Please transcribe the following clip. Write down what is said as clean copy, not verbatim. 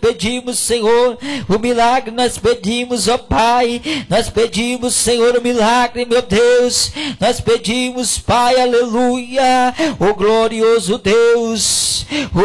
pedimos, Senhor, o milagre nós pedimos, ó Pai, nós pedimos, Senhor, o milagre, meu Deus, nós pedimos, Pai, aleluia, o glorioso Deus,